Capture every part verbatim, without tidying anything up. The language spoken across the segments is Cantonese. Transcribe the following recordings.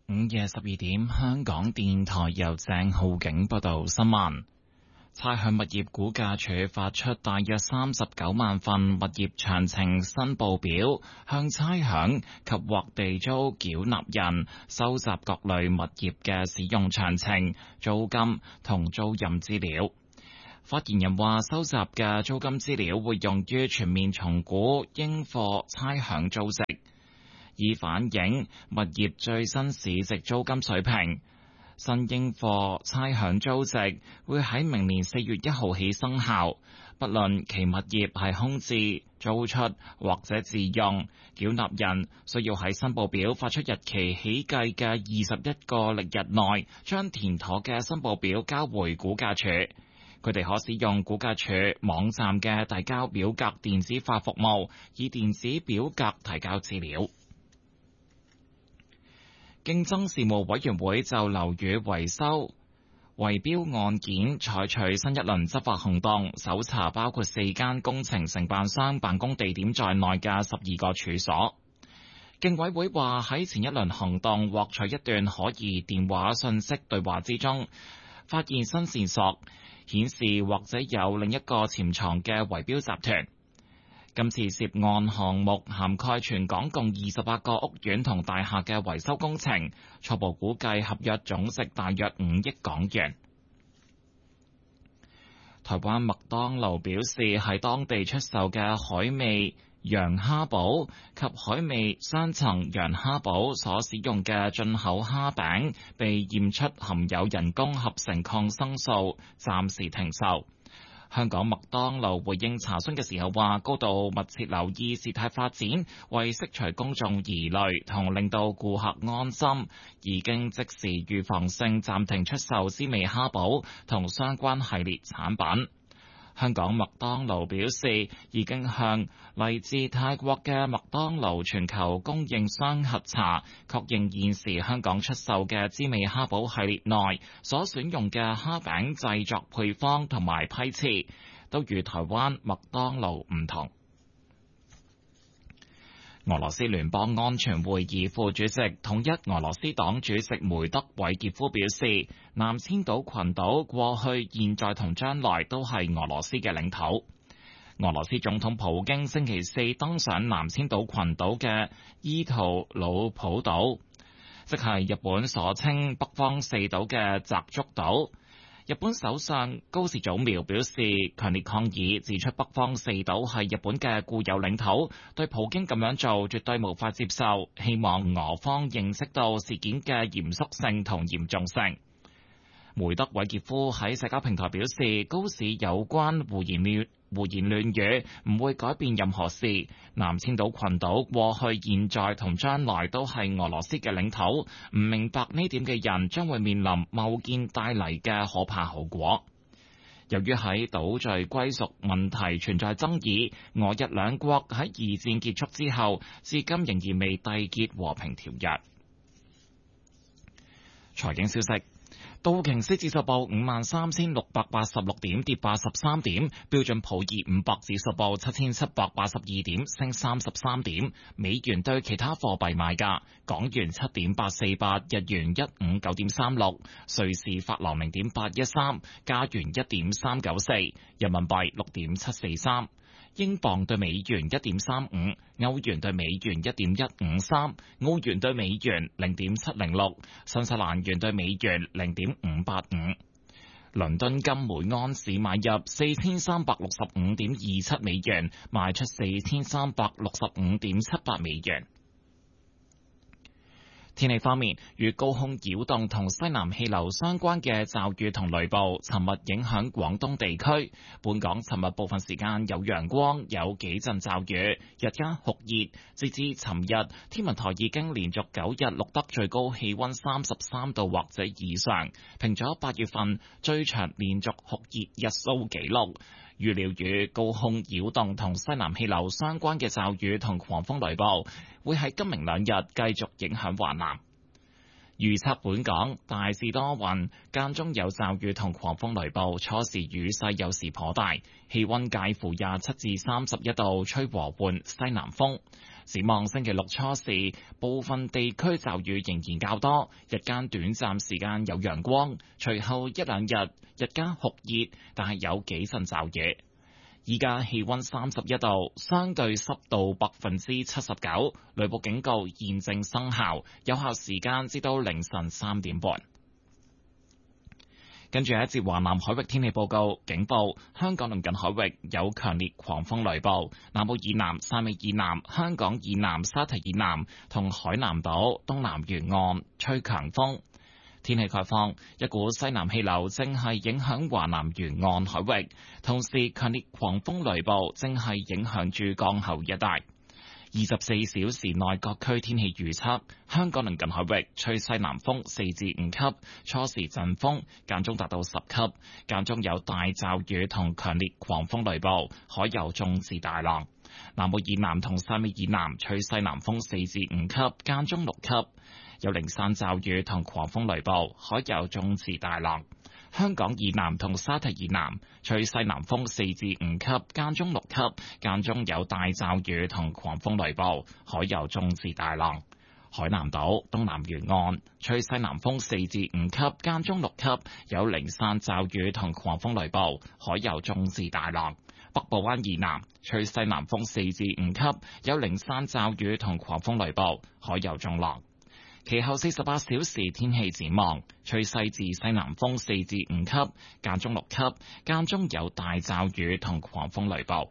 午夜十二點，香港電台由鄭浩景報道新聞。差餉物業估價署發出大約三十九萬份物業詳情申報表，向差餉及獲地租繳納人收集各類物業嘅使用詳情、租金同租賃資料。發言人話，收集嘅租金資料會用於全面重估應課差餉租值，以反映物業最新市值租金水平。新應課差餉租值會喺明年四月一號起生效，不論其物業係空置、租出或者自用，繳納人需要喺申報表發出日期起計嘅二十一個曆日內，將填妥嘅申報表交回估價署。佢哋可使用估價署網站嘅遞交表格電子化服務，以電子表格提交資料。競爭事務委員會就樓宇維修圍標案件採取新一輪執法行動，搜查包括四間工程承辦商辦公地點在內嘅十二個處所。競委會話喺前一輪行動獲取一段可疑電話訊息對話之中，發現新線索，顯示或者有另一個潛藏嘅圍標集團。今次涉案項目涵蓋全港共二十八個屋苑同大廈嘅維修工程，初步估計合約總值大約五億港元。台灣麥當勞表示，喺當地出售嘅海味洋蝦堡及海味雙層洋蝦堡所使用嘅進口蝦餅被驗出含有人工合成抗生素，暫時停售。香港麥當勞回應查詢嘅時候話，高度密切留意事態發展，為釋除公眾疑慮同令到顧客安心，已經即時預防性暫停出售滋味蝦堡同相關系列產品。香港麥當勞表示，已經向嚟自泰國嘅麥當勞全球供應商核查，確認現時香港出售嘅滋味蝦堡系列內所選用嘅蝦餅製作配方同埋批次，都與台灣麥當勞唔同。俄羅斯聯邦安全會議副主席、統一俄羅斯黨主席梅德韋傑夫表示，南千島群島過去、現在同將來都係俄羅斯嘅領土。俄羅斯總統普京星期四登上南千島群島嘅伊圖魯普島，即係日本所稱北方四島嘅澤竹島。日本首相高市早苗表示強烈抗議，指出北方四島係日本嘅固有領土，對普京咁樣做絕對無法接受，希望俄方認識到事件嘅嚴肅性同嚴重性。梅德韋傑夫喺社交平台表示，高市有關胡言亂胡言亂語唔會改變任何事。南千島群島過去、現在同將來都係俄羅斯嘅領土，唔明白呢點嘅人將會面臨貿建帶嚟嘅可怕後果。由於喺島嶼歸屬問題存在爭議，俄日兩國喺二戰結束之後，至今仍然未締結和平條約。財經消息。道瓊斯指數報五萬三千六百八十六點，跌八十三點；標準普爾五百指數報七千七百八十二點，升三十三點。美元對其他貨幣賣價：港元七點八四八，日元一五九點三六，瑞士法郎零點八一三，加元一點三九四，人民幣六點七四三。英鎊對美元一點三五，歐元對美元一點一五三，澳元對美元零點七零六，新西蘭元對美元零點五八五。倫敦金每安士買入四千三百六十五點二七美元，賣出四千三百六十五點七八美元。天氣方面，與高空擾動同西南氣流相關嘅驟雨同雷暴，尋日影響廣東地區。本港尋日部分時間有陽光，有幾陣驟雨，日間酷熱。截至尋日，天文台已經連續九日錄得最高氣溫三十三度或者以上，平咗八月份最長連續酷熱日數紀錄。預料與高空擾動同西南氣流相關嘅驟雨同狂風雷暴會喺今明兩日繼續影響華南。 預測本港大致多雲，間中有驟雨同狂風雷暴，初時雨勢有時頗大，氣溫介乎廿七至三十一度，吹和緩西南風。展望星期六初時，部分地區驟雨仍然較多，日間短暫時間有陽光，隨後一兩日日間酷熱，但係有幾陣驟雨。依家氣溫三十一度，相對濕度百分之七十九，雷暴警告現正生效，有效時間至到凌晨三點半。跟住一節華南海域天氣報告，警報：香港鄰近海域有強烈狂風雷暴，南部以南、汕尾以南、香港以南、沙堤以南同海南島東南沿岸吹強風。天氣概況，一股西南氣流正係影響華南沿岸海域，同時強烈狂風雷暴正係影響珠江口一帶。二十四小時內各區天氣預測：香港鄰近海域吹西南風四至五級，初時陣風間中達到十級，間中有大驟雨同強烈狂風雷暴，海有中至大浪。南部以南同汕尾以南吹西南風四至五級，間中六級，有零散驟雨同狂風雷暴，海有中至大浪。香港以南同沙堤以南吹西南風四至五級，間中六級，間中有大驟雨同狂風雷暴，海有中至大浪。海南島東南沿岸吹西南風四至五級，間中六級，有零散驟雨同狂風雷暴，海有中至大浪。北部灣以南吹西南風四至五級，有零散驟雨同狂風雷暴，海有中浪。其後四十八小時天氣展望，吹西至西南風四至五級，間中六級，間中有大驟雨同狂風雷暴。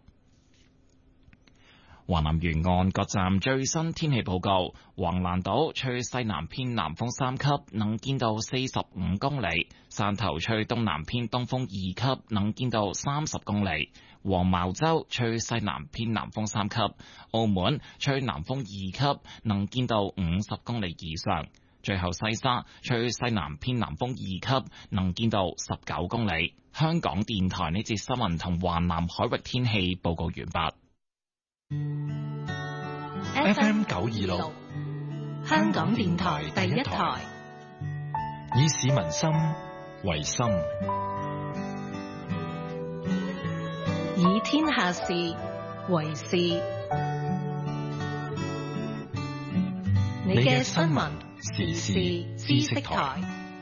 華南沿岸各站最新天氣報告：橫瀾島吹西南偏南風三級，能見度四十五公里；汕頭吹東南偏東風二級，能見度三十公里；黃茅洲吹西南偏南風三級；澳門吹南風二級，能見度五十公里以上。最後西沙吹西南偏南風二級，能見度十九公里。香港電台呢節新聞同華南海域天氣報告完畢。 F M 九二六，香港電台第一台，以市民心為心，以天下事為事。你嘅新聞時事知識台。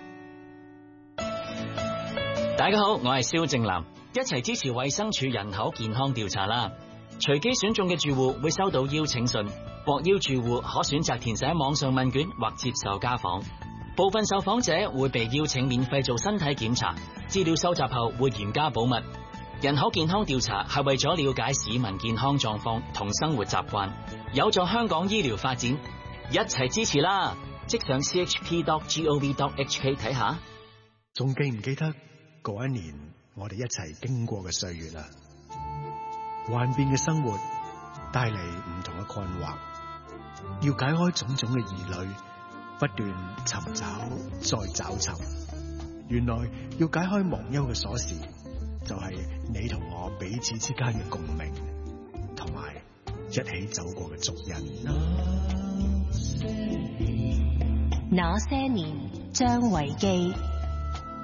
大家好，我係蕭正楠，一齊支持衛生署人口健康調查啦！隨機選中嘅住戶會收到邀請信，獲邀住戶可選擇填寫網上問卷或接受家訪。部分受訪者會被邀請免費做身體檢查，資料收集後會嚴加保密。人口健康調查係為咗了解市民健康狀況同生活習慣，有助香港醫療發展，一齊支持啦！即上 c h p dot gov dot h k 睇下。 仲記唔記得嗰一年我哋一齊經過嘅歲月啊？幻變嘅生活帶嚟唔同嘅困惑，要解開種種嘅疑慮，不斷尋找再找尋。原來要解開忘憂嘅鎖匙，就係你同我彼此之間嘅共鳴，同埋一起走過嘅足印。 那些年，張維基。